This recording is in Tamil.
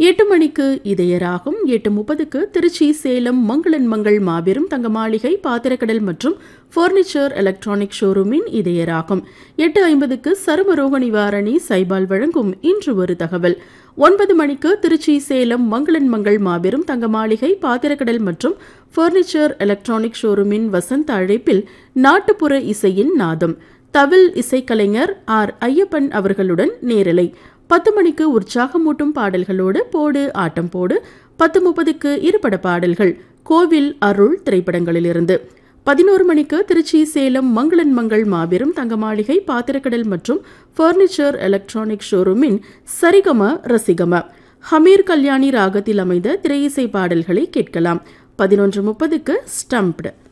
8 மணிக்கு இதயராகும். 8:30க்கு திருச்சி சேலம் மங்களன் மங்கள் மாபெரும் தங்க மாளிகை பாத்திரக்கடல் மற்றும் பர்னிச்சர் எலக்ட்ரானிக் ஷோரூமின் இதயராகும். 8:50க்கு சருமரோக நிவாரணி சைபால் வழங்கும் இன்று ஒரு தகவல். 9 மணிக்கு திருச்சி சேலம் மங்களன் மங்கள் மாபெரும் தங்க மாளிகை பாத்திரக்கடல் மற்றும் பர்னிச்சர் எலக்ட்ரானிக் ஷோரூமின் வசந்த அழைப்பில் நாட்டுப்புற இசையின் நாதம் தவில் இசைக்கலைஞர் ஆர் ஐயப்பன் அவர்களுடன் நேரலை. 10 மணிக்கு உற்சாகமூட்டும் பாடல்களோடு போடு ஆட்டம் போடு. 10:30க்கு இருபட பாடல்கள் கோவில் அருள் திரைப்படங்களிலிருந்து. 11 மணிக்கு திருச்சி சேலம் மங்களன் மங்கள் மாபெரும் தங்க மாளிகை பாத்திரக்கடல் மற்றும் பர்னிச்சர் எலக்ட்ரானிக் ஷோரூமின் சரிகம ரசிகம ஹமீர் கல்யாணி ராகத்தில் அமைந்த திரையிசை பாடல்களை கேட்கலாம். 11:30க்கு ஸ்டம்ப்டு.